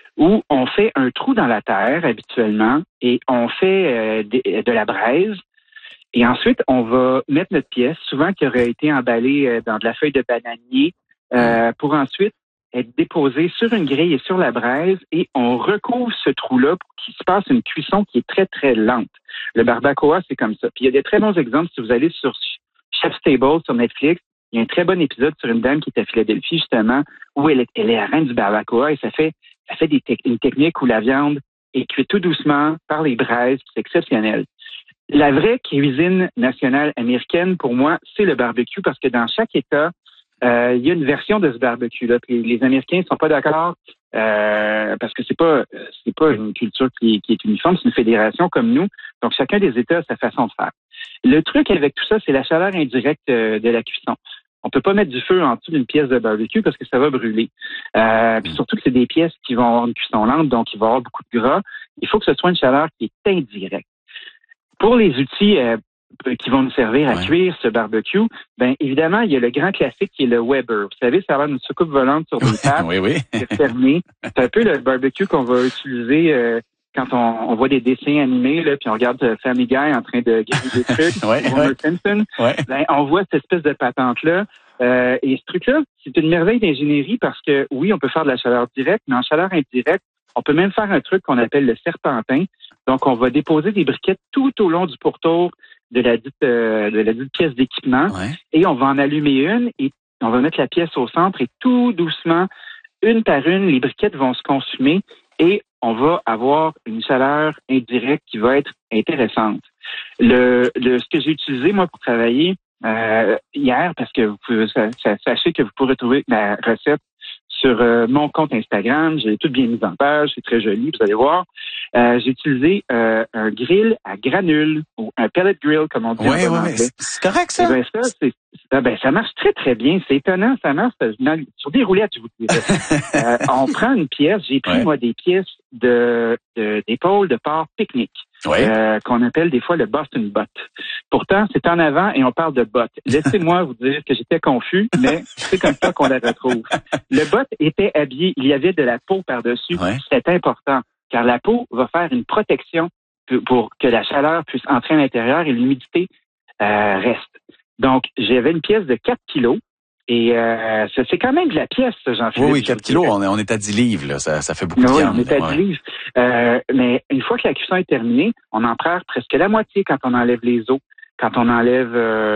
où on fait un trou dans la terre habituellement et on fait de la braise. Et ensuite, on va mettre notre pièce, souvent qui aurait été emballée dans de la feuille de bananier, pour ensuite être déposée sur une grille et sur la braise, et on recouvre ce trou-là pour qu'il se passe une cuisson qui est très, très lente. Le barbacoa, c'est comme ça. Puis il y a des très bons exemples. Si vous allez sur Chef's Table sur Netflix, il y a un très bon épisode sur une dame qui est à Philadelphie, justement, où elle est la reine du barbacoa, et ça fait une technique où la viande est cuite tout doucement par les braises, c'est exceptionnel. La vraie cuisine nationale américaine, pour moi, c'est le barbecue, parce que dans chaque État, il y a une version de ce barbecue-là. Puis les Américains ne sont pas d'accord parce que c'est pas une culture qui est uniforme, c'est une fédération comme nous. Donc chacun des États a sa façon de faire. Le truc avec tout ça, c'est la chaleur indirecte de la cuisson. On peut pas mettre du feu en dessous d'une pièce de barbecue parce que ça va brûler. Puis surtout que c'est des pièces qui vont avoir une cuisson lente, donc il va y avoir beaucoup de gras. Il faut que ce soit une chaleur qui est indirecte. Pour les outils qui vont nous servir à cuire ce barbecue, bien évidemment, il y a le grand classique qui est le Weber. Vous savez, ça a l'air d'une soucoupe volante sur des tables. Oui. C'est fermé. C'est un peu le barbecue qu'on va utiliser quand on voit des dessins animés, là, puis on regarde Family Guy en train de griller des trucs, Homer Simpson. Ben, on voit cette espèce de patente-là. Et ce truc-là, c'est une merveille d'ingénierie parce que, oui, on peut faire de la chaleur directe, mais en chaleur indirecte, on peut même faire un truc qu'on appelle le serpentin. Donc, on va déposer des briquettes tout au long du pourtour de la dite pièce d'équipement, et on va en allumer une et on va mettre la pièce au centre, et tout doucement, une par une, les briquettes vont se consumer et on va avoir une chaleur indirecte qui va être intéressante. Ce que j'ai utilisé, moi, pour travailler hier, parce que sachez que vous pourrez trouver la recette sur mon compte Instagram. J'ai tout bien mis en page, c'est très joli, vous allez voir. J'ai utilisé un grill à granules, ou un pellet grill, comme on dit en bon anglais. C'est correct, ça? Ça marche très, très bien. C'est étonnant, ça marche sur des roulettes, je vous dirais. On prend une pièce, j'ai pris, moi, des pièces d'épaule de porc pique-nique. Qu'on appelle des fois le Boston Butt. Pourtant, c'est en avant et on parle de butt. Laissez-moi vous dire que j'étais confus, mais c'est comme ça qu'on la retrouve. Le butt était habillé, il y avait de la peau par-dessus. C'est important, car la peau va faire une protection pour que la chaleur puisse entrer à l'intérieur et l'humidité reste. Donc, j'avais une pièce de 4 kilos. Et c'est quand même de la pièce, Jean-Philippe. Oui, 4 kilos, on est à 10 livres, là. Ça fait beaucoup de viande. Oui, on est à 10 livres. Mais une fois que la cuisson est terminée, on en perd presque la moitié quand on enlève les os, quand on enlève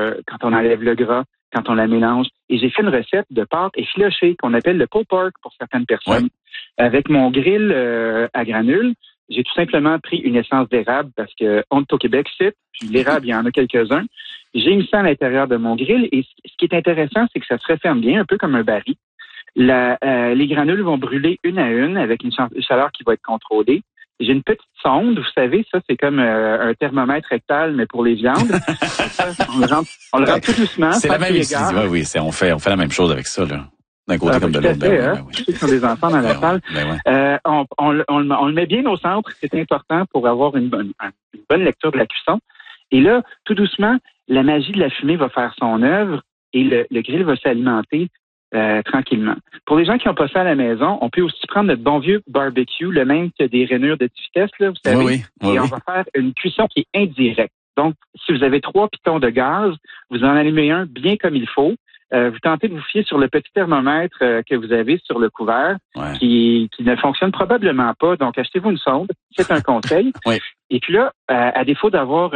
le gras, quand on la mélange. Et j'ai fait une recette de pâte effilochée qu'on appelle le pulled pork pour certaines personnes. Avec mon grill à granules, j'ai tout simplement pris une essence d'érable parce que on est au Québec, puis l'érable, il y en a quelques-uns. J'ai mis ça à l'intérieur de mon grill et ce qui est intéressant, c'est que ça se referme bien, un peu comme un baril. Les granules vont brûler une à une avec une chaleur qui va être contrôlée. J'ai une petite sonde, vous savez, ça c'est comme un thermomètre rectal, mais pour les viandes. on le rentre tout doucement. C'est la même ici. On fait la même chose avec ça, là. D'un côté comme de l'autre. Ceux qui ont des enfants dans la salle. On le met bien au centre, c'est important pour avoir une bonne lecture de la cuisson. Et là, tout doucement, la magie de la fumée va faire son œuvre et le grill va s'alimenter tranquillement. Pour les gens qui n'ont pas ça à la maison, on peut aussi prendre notre bon vieux barbecue, le même que des rainures de 10 vitesses, là, vous savez. On va faire une cuisson qui est indirecte. Donc, si vous avez 3 pitons de gaz, vous en allumez un bien comme il faut. Vous tentez de vous fier sur le petit thermomètre que vous avez sur le couvert, qui ne fonctionne probablement pas. Donc, achetez-vous une sonde. C'est un conseil. Et puis là, à défaut d'avoir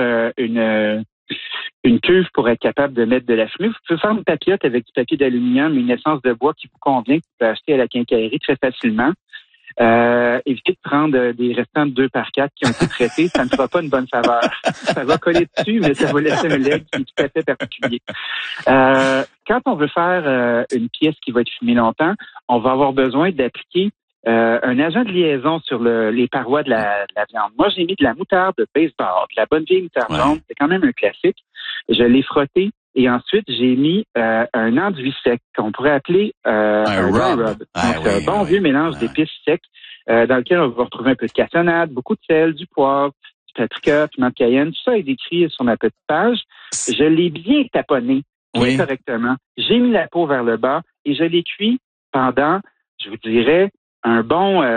une cuve pour être capable de mettre de la fumée, vous pouvez faire une papillote avec du papier d'aluminium et une essence de bois qui vous convient, que vous pouvez acheter à la quincaillerie très facilement. Évitez de prendre des restants de 2x4 qui ont été traités, ça ne fera pas une bonne saveur. Ça va coller dessus, mais ça va laisser un leg qui est tout à fait particulier. Quand on veut faire une pièce qui va être fumée longtemps, on va avoir besoin d'appliquer un agent de liaison sur les parois de la viande. Moi, j'ai mis de la moutarde de baseball, de la bonne vieille moutarde jaune, c'est quand même un classique. Je l'ai frotté. Et ensuite, j'ai mis un enduit sec qu'on pourrait appeler un rub. Donc, un bon vieux mélange d'épices secs dans lequel on va retrouver un peu de cassonade, beaucoup de sel, du poivre, du paprika, piment de cayenne. Tout ça est décrit sur ma petite page. Je l'ai bien taponné correctement. J'ai mis la peau vers le bas et je l'ai cuit pendant, je vous dirais, un bon